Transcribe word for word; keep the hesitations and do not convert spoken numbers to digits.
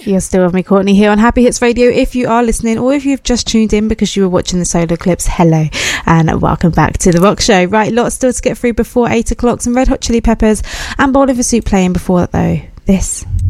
You're still with me, Courtney, here on Happy Hits Radio. If you are listening or if you've just tuned in because you were watching the Solar Eclipse, hello and welcome back to The Rock Show. Right, lots still to get through before eight o'clock. Some Red Hot Chili Peppers and Bowl of a Soup playing before that, though. This